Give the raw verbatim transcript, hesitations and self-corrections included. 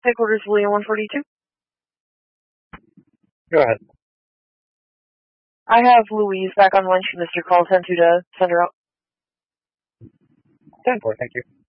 Headquarters, William one forty-two. Go ahead. I have Louise back on lunch. Mister Call sent you to send her out. ten four, thank you.